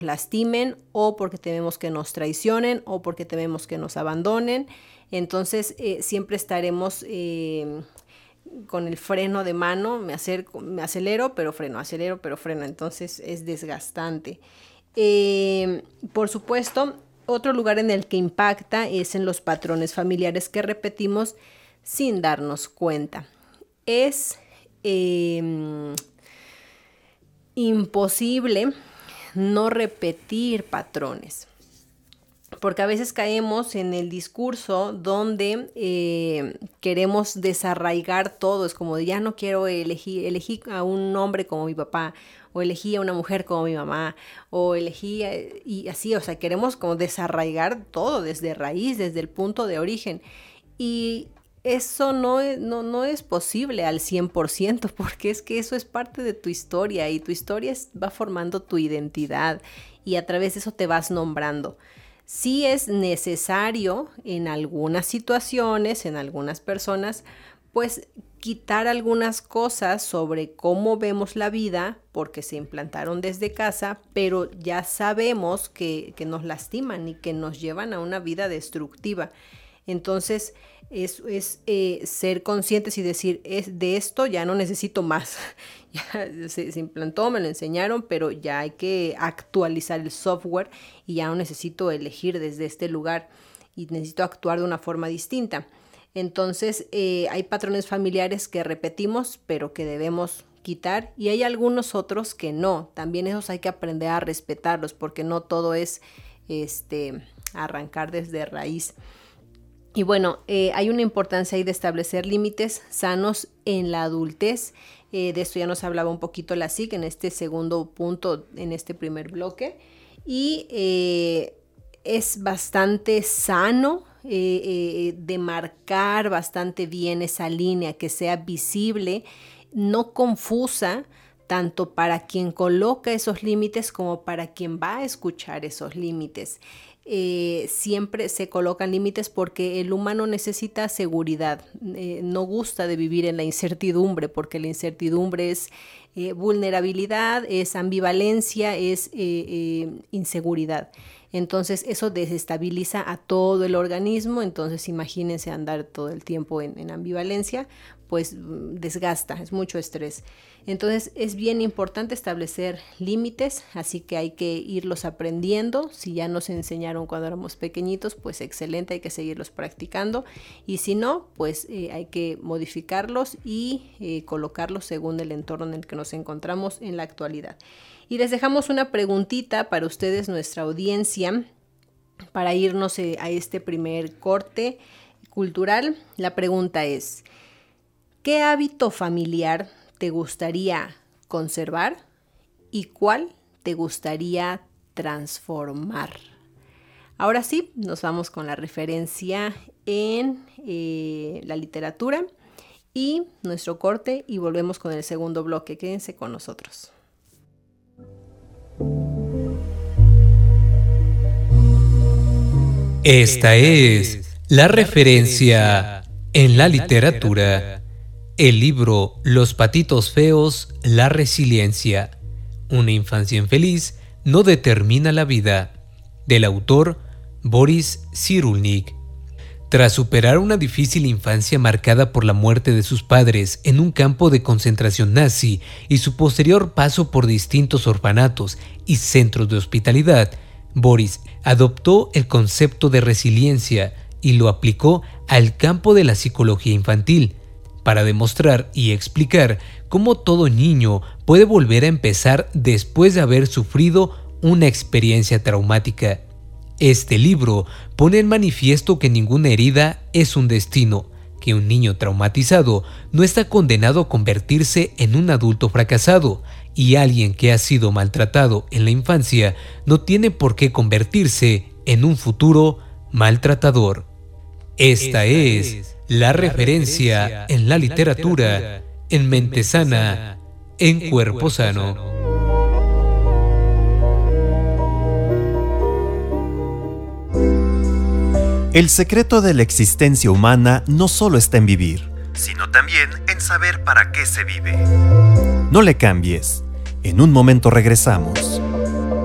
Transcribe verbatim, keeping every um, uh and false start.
lastimen o porque tememos que nos traicionen o porque tememos que nos abandonen. Entonces eh, siempre estaremos eh, con el freno de mano, me, acerco, me acelero pero freno, acelero pero freno, entonces es desgastante. Eh, por supuesto, otro lugar en el que impacta es en los patrones familiares que repetimos sin darnos cuenta. Es eh, imposible no repetir patrones, porque a veces caemos en el discurso donde eh, queremos desarraigar todo. Es como de ya no quiero elegir, elegí a un hombre como mi papá, o elegí a una mujer como mi mamá, o elegí a, y así, o sea, queremos como desarraigar todo desde raíz, desde el punto de origen. Y eso no es, no, no es posible al cien por ciento, porque es que eso es parte de tu historia y tu historia es, va formando tu identidad y a través de eso te vas nombrando. Sí es necesario en algunas situaciones, en algunas personas, pues quitar algunas cosas sobre cómo vemos la vida porque se implantaron desde casa, pero ya sabemos que, que nos lastiman y que nos llevan a una vida destructiva. Entonces es, es eh, ser conscientes y decir, es, de esto ya no necesito más. Ya se, se implantó, me lo enseñaron, pero ya hay que actualizar el software y ya no necesito elegir desde este lugar y necesito actuar de una forma distinta. Entonces eh, hay patrones familiares que repetimos, pero que debemos quitar, y hay algunos otros que no. También esos hay que aprender a respetarlos, porque no todo es este, arrancar desde raíz. Y bueno, eh, hay una importancia ahí de establecer límites sanos en la adultez. Eh, de esto ya nos hablaba un poquito la S I C en este segundo punto, en este primer bloque. Y eh, es bastante sano eh, eh, demarcar bastante bien esa línea, que sea visible, no confusa, tanto para quien coloca esos límites como para quien va a escuchar esos límites. Eh, siempre se colocan límites porque el humano necesita seguridad, eh, no gusta de vivir en la incertidumbre, porque la incertidumbre es eh, vulnerabilidad, es ambivalencia, es eh, eh, inseguridad. Entonces eso desestabiliza a todo el organismo. Entonces imagínense andar todo el tiempo en, en ambivalencia, pues desgasta, es mucho estrés. Entonces es bien importante establecer límites, así que hay que irlos aprendiendo. Si ya nos enseñaron cuando éramos pequeñitos, pues excelente, hay que seguirlos practicando, y si no, pues eh, hay que modificarlos y eh, colocarlos según el entorno en el que nos encontramos en la actualidad. Y les dejamos una preguntita para ustedes, nuestra audiencia, para irnos eh, a este primer corte cultural. La pregunta es: ¿qué hábito familiar te gustaría conservar y cuál te gustaría transformar? Ahora sí, nos vamos con la referencia en eh, la literatura y nuestro corte, y volvemos con el segundo bloque. Quédense con nosotros. Esta es la referencia en la literatura. El libro Los patitos feos, la resiliencia. Una infancia infeliz no determina la vida. Del autor Boris Cyrulnik. Tras superar una difícil infancia marcada por la muerte de sus padres en un campo de concentración nazi y su posterior paso por distintos orfanatos y centros de hospitalidad, Boris adoptó el concepto de resiliencia y lo aplicó al campo de la psicología infantil, para demostrar y explicar cómo todo niño puede volver a empezar después de haber sufrido una experiencia traumática. Este libro pone en manifiesto que ninguna herida es un destino, que un niño traumatizado no está condenado a convertirse en un adulto fracasado, y alguien que ha sido maltratado en la infancia no tiene por qué convertirse en un futuro maltratador. Esta es la referencia en la literatura, en mente sana, en cuerpo sano. El secreto de la existencia humana no solo está en vivir, sino también en saber para qué se vive. No le cambies. En un momento regresamos.